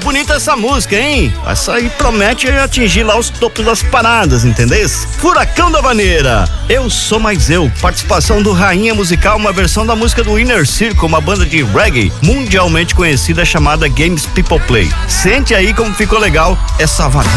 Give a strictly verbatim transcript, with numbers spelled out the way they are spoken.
bonita essa música, hein? Essa aí promete atingir lá os topos das paradas, entendeu? Furacão da Vaneira, Eu Sou Mais Eu, participação do Rainha Musical, uma versão da música do Inner Circle, uma banda de reggae mundialmente conhecida chamada Games People Play. Sente aí como ficou legal essa vaneira.